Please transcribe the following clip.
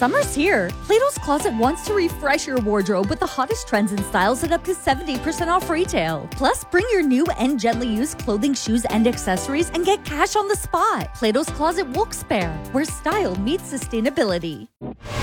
Summer's here. Plato's Closet wants to refresh your wardrobe with the hottest trends and styles at up to 70% off retail. Plus, bring your new and gently used clothing, shoes, and accessories and get cash on the spot. Plato's Closet Wilkes-Barre, where style meets sustainability.